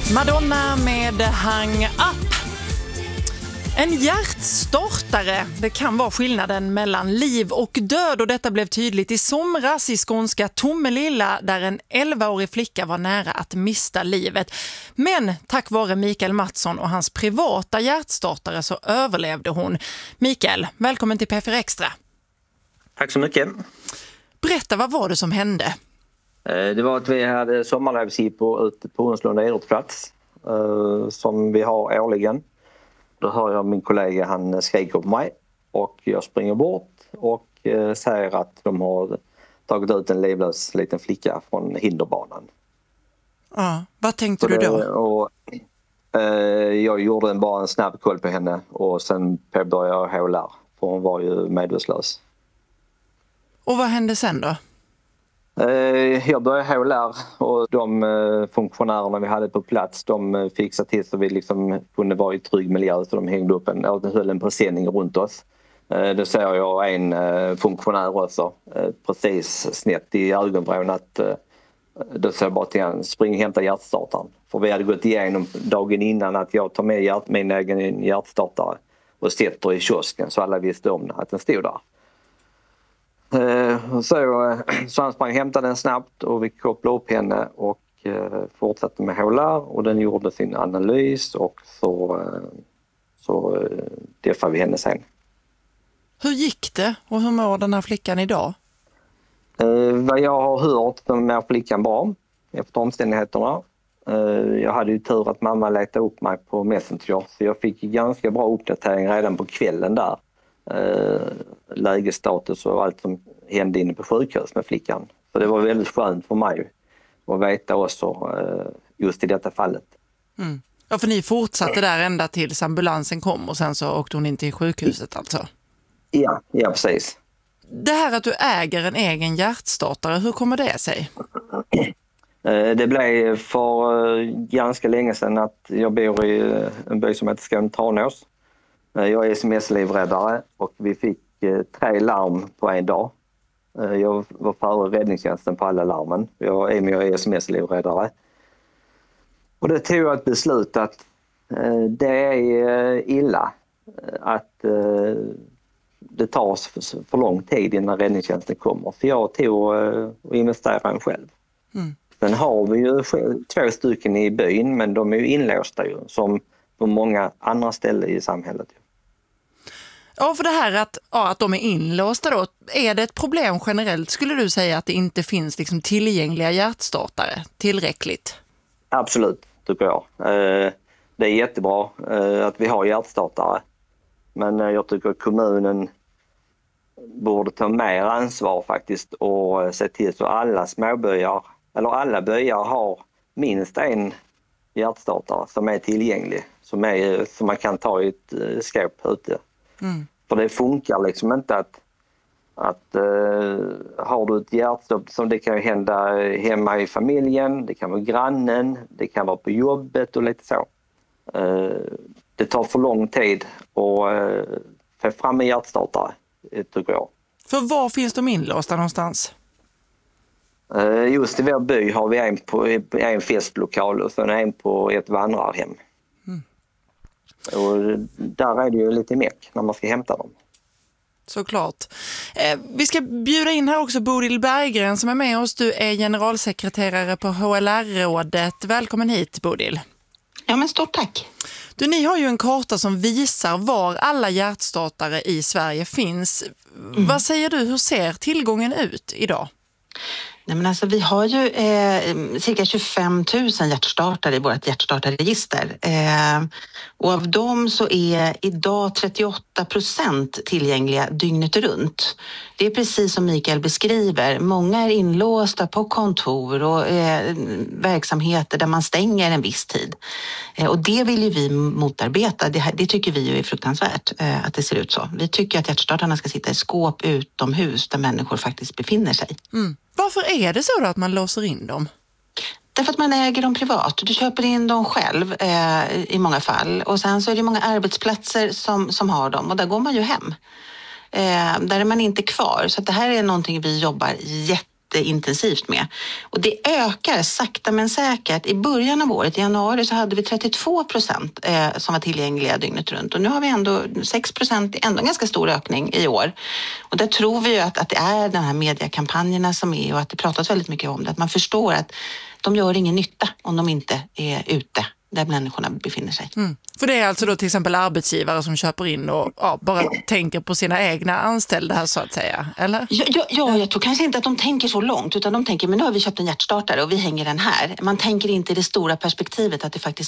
Madonna med Hang Up. En hjärtstartare, det kan vara skillnaden mellan liv och död, och detta blev tydligt i somras i skånska Tomelilla där en 11-årig flicka var nära att mista livet. Men tack vare Mikael Mattsson och hans privata hjärtstartare så överlevde hon. Mikael, välkommen till P4 Extra. Tack så mycket. Berätta, vad var det som hände? Det var att vi hade sommarlovsjippo ute på Onslunda idrottsplats som vi har årligen. Då hör jag min kollega, han skriker på mig och jag springer bort och säger att de har tagit ut en livlös liten flicka från hinderbanan. Ja, vad tänkte du då? Jag gjorde bara en snabb koll på henne och sen började jag HLR, för hon var ju medvetslös. Och vad hände sen då? Jag började HLR och de funktionärerna vi hade på plats, de fixade till så vi liksom kunde vara i trygg miljö, så de hängde upp en presenning runt oss. Det ser jag en funktionär också, precis snett i ögonvrån, att då ser jag bara till han, spring och hämta hjärtstartaren. För vi hade gått igenom dagen innan att jag tar med min egen hjärtstartare och sätter i kiosken så alla visste om att den stod där. Så han sprang och hämtade den snabbt och vi kopplade upp henne och fortsatte med HLR och den gjorde sin analys och så deffade vi henne sen. Hur gick det och hur mår den här flickan idag? Vad jag har hört så mår flickan bra efter omständigheterna. Jag hade ju tur att mamma letade upp mig på Messenger så jag fick ganska bra uppdatering redan på kvällen där. Lägesstatus och allt som hände inne på sjukhus med flickan. Så det var väldigt skönt för mig att veta också just i detta fallet. Mm. Ja, för ni fortsatte där ända tills ambulansen kom och sen så åkte hon in till sjukhuset alltså? Ja, precis. Det här att du äger en egen hjärtstartare, hur kommer det sig? Det blev för ganska länge sedan att jag bor i en by som heter Skåne-Tranås. Jag är sms-livräddare och vi fick 3 larm på en dag. Jag var före räddningstjänsten på alla larmen. Jag är sms-livräddare. Och det tog ett beslut att det är illa att det tar för lång tid innan räddningstjänsten kommer. Så jag tog och investerade en själv. Mm. Sen har vi ju 2 stycken i byn, men de är ju inlåsta ju, som på många andra ställen i samhället. Ja, för det här att de är inlåsta då, är det ett problem generellt, skulle du säga, att det inte finns liksom tillgängliga hjärtstartare tillräckligt? Absolut, tycker jag. Det är jättebra att vi har hjärtstartare, men jag tycker att kommunen borde ta mer ansvar faktiskt och se till så alla småbyar, eller alla byar har minst en hjärtstartare som är tillgänglig, som man kan ta i ett skåp ute. Mm. För det funkar liksom inte att har du ett hjärtstopp, som det kan ju hända hemma i familjen, det kan vara grannen, det kan vara på jobbet och lite så. Det tar för lång tid att få fram en hjärtstartare, tycker jag. För var finns de inlåsta någonstans? Just i vår by har vi en festlokal och sen en på ett vandrarhem. Mm. Och där är det ju lite meck när man ska hämta dem. Såklart. Vi ska bjuda in här också Bodil Berggren som är med oss. Du är generalsekreterare på HLR-rådet. Välkommen hit, Bodil. Ja, men stort tack. Ni har ju en karta som visar var alla hjärtstartare i Sverige finns. Vad säger du, hur ser tillgången ut idag? Nej, men alltså, vi har ju cirka 25 000 hjärtstartare i vårt hjärtstartarregister. Och av dem så är idag 38% tillgängliga dygnet runt. Det är precis som Mikael beskriver. Många är inlåsta på kontor och verksamheter där man stänger en viss tid. Och det vill ju vi motarbeta. Det tycker vi ju är fruktansvärt att det ser ut så. Vi tycker att hjärtstartarna ska sitta i skåp utomhus där människor faktiskt befinner sig. Mm. Varför är det så då att man låser in dem? Därför att man äger dem privat. Du köper in dem själv i många fall. Och sen så är det många arbetsplatser som har dem. Och där går man ju hem. Där är man inte kvar. Så att det här är någonting vi jobbar intensivt med. Och det ökar sakta men säkert. I början av året, i januari, så hade vi 32% som var tillgängliga dygnet runt. Och nu har vi ändå 6%, ändå en ganska stor ökning i år. Och där tror vi ju att det är de här mediekampanjerna som är, och att det pratas väldigt mycket om det. Att man förstår att de gör ingen nytta om de inte är ute där människorna befinner sig. För det är alltså då till exempel arbetsgivare som köper in och bara tänker på sina egna anställda här, så att säga, eller? Ja, jag tror kanske inte att de tänker så långt, utan de tänker, men nu har vi köpt en hjärtstartare och vi hänger den här. Man tänker inte i det stora perspektivet att det faktiskt